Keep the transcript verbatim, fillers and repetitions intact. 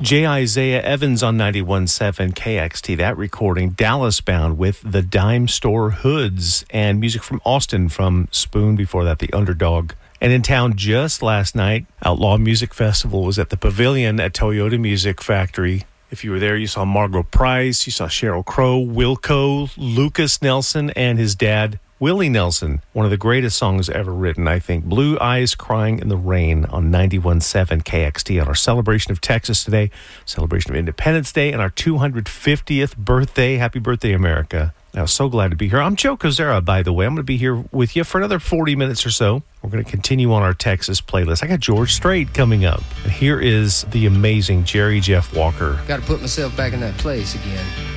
J. Isaiah Evans on ninety-one point seven K X T. That recording, Dallas Bound with the Dime Store Hoods, and music from Austin from Spoon, before that, The Underdog. And in town just last night, Outlaw Music Festival was at the Pavilion at Toyota Music Factory. If you were there, you saw Margot Price, you saw Sheryl Crow, Wilco, Lucas Nelson, and his dad, Willie Nelson. One of the greatest songs ever written, I think. Blue Eyes Crying in the Rain on ninety-one point seven K X T on our celebration of Texas today, celebration of Independence Day, and our two hundred fiftieth birthday. Happy birthday, America. I was so glad to be here. I'm Joe Kozera, by the way. I'm going to be here with you for another forty minutes or so. We're going to continue on our Texas playlist. I got George Strait coming up. And here is the amazing Jerry Jeff Walker. Got to put myself back in that place again.